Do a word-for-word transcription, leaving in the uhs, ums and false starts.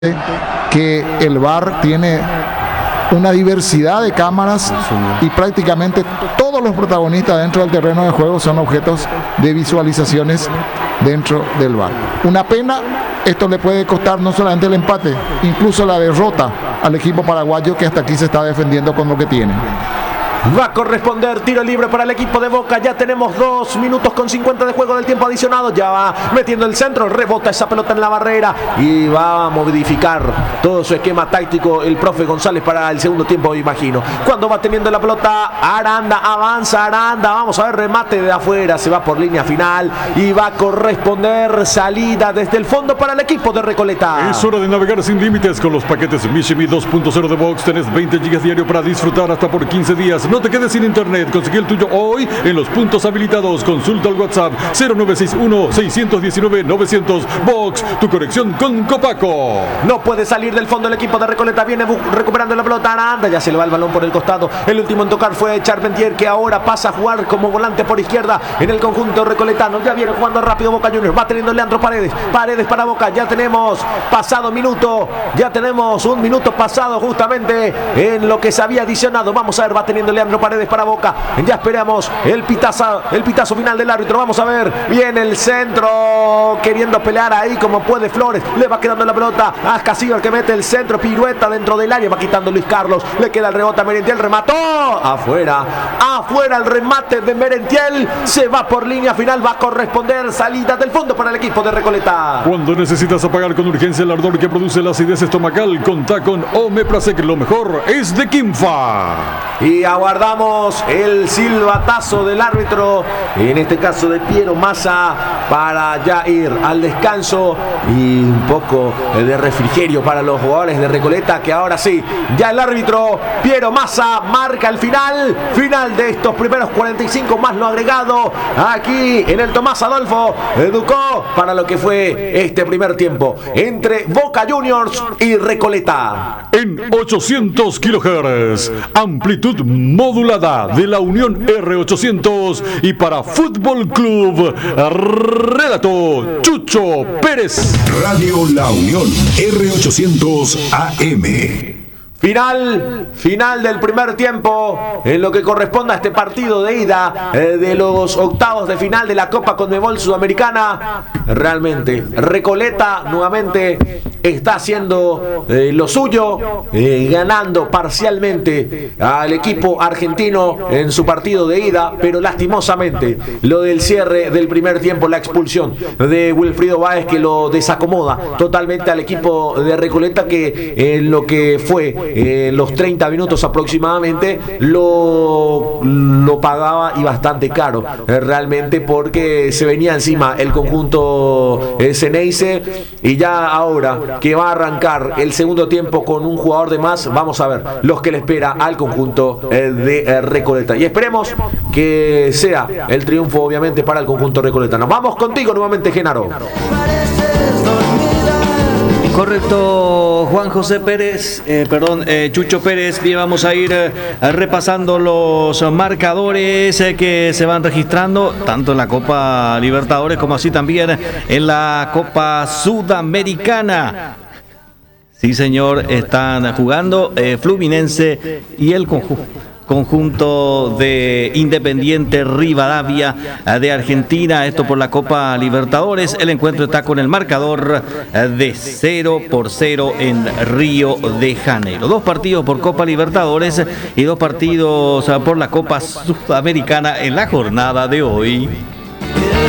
que el V A R tiene una diversidad de cámaras y prácticamente todos los protagonistas dentro del terreno de juego son objetos de visualizaciones dentro del V A R. Una pena, esto le puede costar no solamente el empate, incluso la derrota al equipo paraguayo que hasta aquí se está defendiendo con lo que tiene. Va a corresponder tiro libre para el equipo de Boca. Ya tenemos dos minutos con cincuenta de juego del tiempo adicionado. Ya va metiendo el centro, rebota esa pelota en la barrera y va a modificar todo su esquema táctico el profe González para el segundo tiempo, imagino. Cuando va teniendo la pelota, Aranda, avanza Aranda, vamos a ver, remate de afuera, se va por línea final y va a corresponder salida desde el fondo para el equipo de Recoleta. Es hora de navegar sin límites con los paquetes Mishimi dos punto cero de Box. Tenés veinte gigas diario para disfrutar hasta por quince días. No te quedes sin internet, conseguí el tuyo hoy en los puntos habilitados. Consulta al WhatsApp cero nueve seis uno, seis uno nueve, nueve cero cero. Box, tu conexión con Copaco. No puede salir del fondo el equipo de Recoleta, viene recuperando la pelota Aranda, ya se le va el balón por el costado. El último en tocar fue Charpentier, que ahora pasa a jugar como volante por izquierda en el conjunto recoletano. Ya viene jugando rápido Boca Juniors, va teniendo Leandro Paredes, Paredes para Boca, ya tenemos pasado minuto, ya tenemos un minuto pasado justamente en lo que se había adicionado. Vamos a ver, va teniendo Leandro Paredes para Boca. Ya esperamos el pitazo, el pitazo final del árbitro. Vamos a ver. Viene el centro. Queriendo pelear ahí como puede Flores. Le va quedando la pelota a Casillo, el que mete el centro. Pirueta dentro del área. Va quitando Luis Carlos. Le queda el rebote a Merentiel. Remató. Afuera. Afuera el remate de Merentiel. Se va por línea final. Va a corresponder salida del fondo para el equipo de Recoleta. Cuando necesitas apagar con urgencia el ardor que produce la acidez estomacal, contá con Omeprazec. Lo mejor es de Kimfa. Y aguardamos el silbatazo del árbitro, en este caso de Piero Massa, para ya ir al descanso y un poco de refrigerio para los jugadores de Recoleta, que ahora sí, ya el árbitro Piero Massa marca el final, final de estos primeros cuarenta y cinco más lo agregado aquí en el Tomás Adolfo Educó para lo que fue este primer tiempo entre Boca Juniors y Recoleta. En ochocientos kilohertz, amplitud modulada de la Unión R ochocientos y para Fútbol Club, relato Chucho Pérez. Radio La Unión R ochocientos A M. Final, final del primer tiempo en lo que corresponde a este partido de ida eh, de los octavos de final de la Copa Conmebol Sudamericana. Realmente, Recoleta nuevamente está haciendo eh, lo suyo, eh, ganando parcialmente al equipo argentino en su partido de ida, pero lastimosamente lo del cierre del primer tiempo, la expulsión de Wilfrido Báez, que lo desacomoda totalmente al equipo de Recoleta, que en lo que fue Eh, los treinta minutos aproximadamente lo, lo pagaba y bastante caro eh, realmente, porque se venía encima el conjunto eh, Ceneice, y ya ahora que va a arrancar el segundo tiempo con un jugador de más, vamos a ver los que le espera al conjunto eh, de eh, Recoleta, y esperemos que sea el triunfo obviamente para el conjunto recoletano. Vamos contigo nuevamente, Genaro. Correcto, Juan José Pérez, eh, perdón, eh, Chucho Pérez. Bien, vamos a ir eh, repasando los marcadores eh, que se van registrando, tanto en la Copa Libertadores como así también en la Copa Sudamericana. Sí, señor, están jugando eh, Fluminense y el conjunto. Conjunto de Independiente Rivadavia de Argentina, esto por la Copa Libertadores. El encuentro está con el marcador de cero por cero en Río de Janeiro. Dos partidos por Copa Libertadores y dos partidos por la Copa Sudamericana en la jornada de hoy.